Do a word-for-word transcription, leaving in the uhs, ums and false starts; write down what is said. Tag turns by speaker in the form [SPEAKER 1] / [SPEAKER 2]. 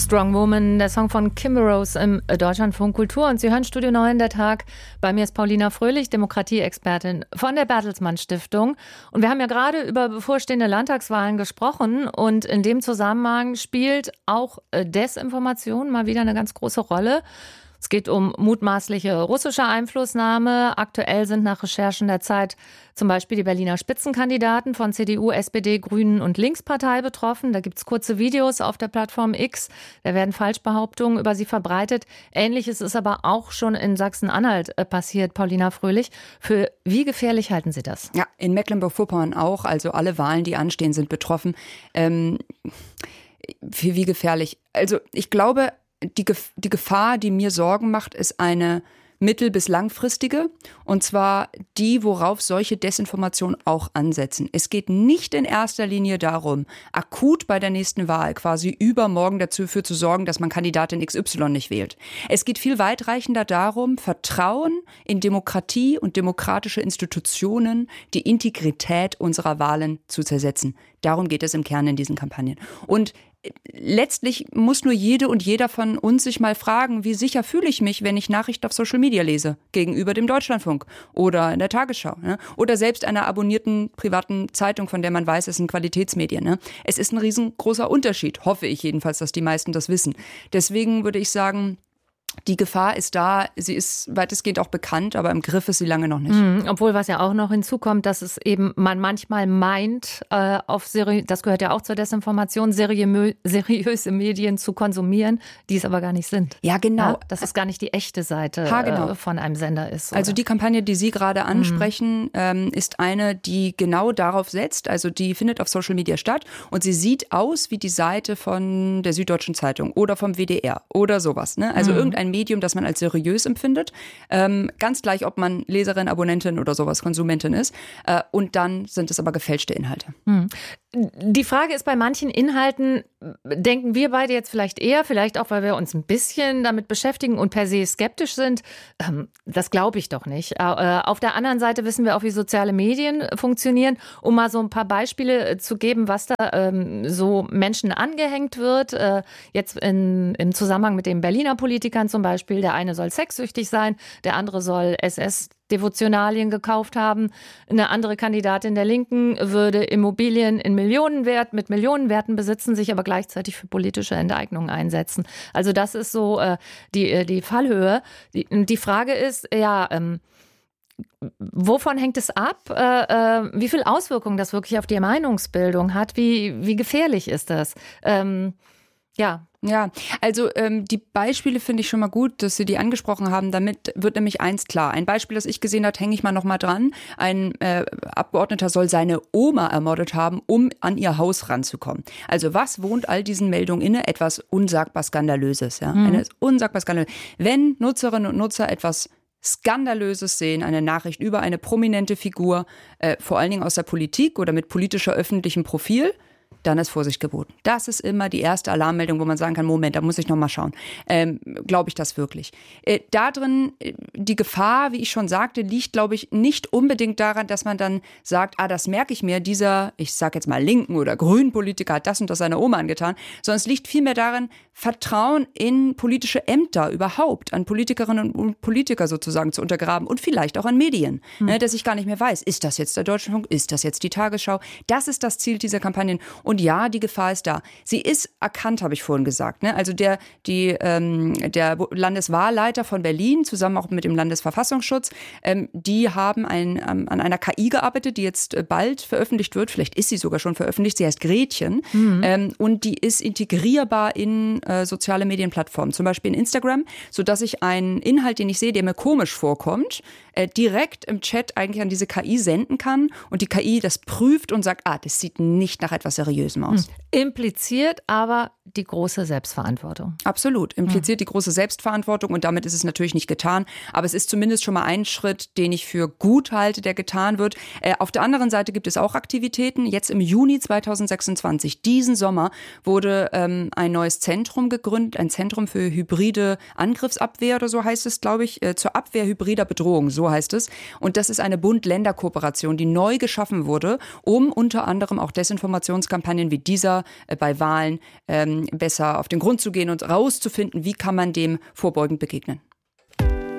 [SPEAKER 1] Strong Woman, der Song von Kimber Rose im Deutschlandfunk Kultur. Und Sie hören Studio neun, der Tag. Bei mir ist Paulina Fröhlich, Demokratie-Expertin von der Bertelsmann Stiftung. Und wir haben ja gerade über bevorstehende Landtagswahlen gesprochen. Und in dem Zusammenhang spielt auch Desinformation mal wieder eine ganz große Rolle. Es geht um mutmaßliche russische Einflussnahme. Aktuell sind nach Recherchen der Zeit zum Beispiel die Berliner Spitzenkandidaten von C D U, S P D, Grünen und Linkspartei betroffen. Da gibt es kurze Videos auf der Plattform X. Da werden Falschbehauptungen über sie verbreitet. Ähnliches ist aber auch schon in Sachsen-Anhalt passiert, Paulina Fröhlich. Für wie gefährlich halten Sie das?
[SPEAKER 2] Ja, in Mecklenburg-Vorpommern auch. Also alle Wahlen, die anstehen, sind betroffen. Ähm, für wie gefährlich? Also ich glaube, Die, Gef- die Gefahr, die mir Sorgen macht, ist eine mittel- bis langfristige. Und zwar die, worauf solche Desinformationen auch ansetzen. Es geht nicht in erster Linie darum, akut bei der nächsten Wahl quasi übermorgen dafür zu sorgen, dass man Kandidatin X Y nicht wählt. Es geht viel weitreichender darum, Vertrauen in Demokratie und demokratische Institutionen, die Integrität unserer Wahlen zu zersetzen. Darum geht es im Kern in diesen Kampagnen. Und letztlich muss nur jede und jeder von uns sich mal fragen, wie sicher fühle ich mich, wenn ich Nachrichten auf Social Media lese, gegenüber dem Deutschlandfunk oder in der Tagesschau, ne? Oder selbst einer abonnierten privaten Zeitung, von der man weiß, es sind Qualitätsmedien. Ne? Es ist ein riesengroßer Unterschied, hoffe ich jedenfalls, dass die meisten das wissen. Deswegen würde ich sagen, die Gefahr ist da, sie ist weitestgehend auch bekannt, aber im Griff ist sie lange noch nicht.
[SPEAKER 1] Mhm, obwohl, was ja auch noch hinzukommt, dass es eben man manchmal meint, äh, auf seri- das gehört ja auch zur Desinformation, seriö- seriöse Medien zu konsumieren, die es aber gar nicht sind.
[SPEAKER 2] Ja, genau.
[SPEAKER 1] Ja, dass es gar nicht die echte Seite
[SPEAKER 2] ha, genau.
[SPEAKER 1] äh, von einem Sender ist. Oder?
[SPEAKER 2] Also die Kampagne, die Sie gerade ansprechen, mhm. ähm, ist eine, die genau darauf setzt, also die findet auf Social Media statt und sie sieht aus wie die Seite von der Süddeutschen Zeitung oder vom W D R oder sowas. Ne? Also mhm. irgendein ein Medium, das man als seriös empfindet. Ähm, ganz gleich, ob man Leserin, Abonnentin oder sowas, Konsumentin ist. Äh, und dann sind es aber gefälschte Inhalte.
[SPEAKER 1] Hm. Die Frage ist, bei manchen Inhalten denken wir beide jetzt vielleicht eher, vielleicht auch, weil wir uns ein bisschen damit beschäftigen und per se skeptisch sind. Ähm, das glaube ich doch nicht. Äh, auf der anderen Seite wissen wir auch, wie soziale Medien funktionieren. Um mal so ein paar Beispiele zu geben, was da ähm, so Menschen angehängt wird. Äh, jetzt in, im Zusammenhang mit den Berliner Politikern zum Beispiel. Der eine soll sexsüchtig sein, der andere soll S S-Devotionalien gekauft haben. Eine andere Kandidatin der Linken würde Immobilien in Millionenwert, mit Millionenwerten besitzen, sich aber gleichzeitig für politische Enteignungen einsetzen. Also das ist so äh, die, die Fallhöhe. Die, die Frage ist, ja, ähm, wovon hängt es ab, äh, äh, wie viel Auswirkungen das wirklich auf die Meinungsbildung hat? Wie, wie gefährlich ist das? Ähm, ja,
[SPEAKER 2] Ja, also ähm, die Beispiele finde ich schon mal gut, dass Sie die angesprochen haben. Damit wird nämlich eins klar. Ein Beispiel, das ich gesehen habe, hänge ich mal noch mal dran. Ein äh, Abgeordneter soll seine Oma ermordet haben, um an ihr Haus ranzukommen. Also was wohnt all diesen Meldungen inne? Etwas unsagbar Skandalöses. Ja? Mhm. Eine unsagbar Skandalöses. Wenn Nutzerinnen und Nutzer etwas Skandalöses sehen, eine Nachricht über eine prominente Figur, äh, vor allen Dingen aus der Politik oder mit politischer öffentlichem Profil, dann ist Vorsicht geboten. Das ist immer die erste Alarmmeldung, wo man sagen kann, Moment, da muss ich noch mal schauen. Ähm, glaube ich das wirklich? Äh, da drin, äh, die Gefahr, wie ich schon sagte, liegt, glaube ich, nicht unbedingt daran, dass man dann sagt, ah, das merke ich mir, dieser, ich sage jetzt mal linken oder grünen Politiker hat das und das seiner Oma angetan, sondern es liegt vielmehr darin, Vertrauen in politische Ämter überhaupt, an Politikerinnen und Politiker sozusagen zu untergraben und vielleicht auch an Medien, hm. ne, dass ich gar nicht mehr weiß, ist das jetzt der Deutschlandfunk, ist das jetzt die Tagesschau? Das ist das Ziel dieser Kampagnen. Und ja, die Gefahr ist da. Sie ist erkannt, habe ich vorhin gesagt. Ne? Also der, die, ähm, der Landeswahlleiter von Berlin, zusammen auch mit dem Landesverfassungsschutz, ähm, die haben ein, ähm, an einer K I gearbeitet, die jetzt äh, bald veröffentlicht wird. Vielleicht ist sie sogar schon veröffentlicht. Sie heißt Gretchen. Mhm. Ähm, und die ist integrierbar in äh, soziale Medienplattformen, zum Beispiel in Instagram, sodass ich einen Inhalt, den ich sehe, der mir komisch vorkommt, äh, direkt im Chat eigentlich an diese K I senden kann. Und die K I das prüft und sagt, ah, das sieht nicht nach etwas seriös aus.
[SPEAKER 1] Impliziert aber die große Selbstverantwortung.
[SPEAKER 2] Absolut. Impliziert die große Selbstverantwortung und damit ist es natürlich nicht getan. Aber es ist zumindest schon mal ein Schritt, den ich für gut halte, der getan wird. Äh, auf der anderen Seite gibt es auch Aktivitäten. Jetzt im Juni zweitausendsechsundzwanzig, diesen Sommer, wurde ähm, ein neues Zentrum gegründet, ein Zentrum für hybride Angriffsabwehr oder so heißt es, glaube ich, äh, zur Abwehr hybrider Bedrohung, so heißt es. Und das ist eine Bund-Länder-Kooperation, die neu geschaffen wurde, um unter anderem auch Desinformationskampagnen wie dieser äh, bei Wahlen ähm, ähm, besser auf den Grund zu gehen und rauszufinden, wie kann man dem vorbeugend begegnen.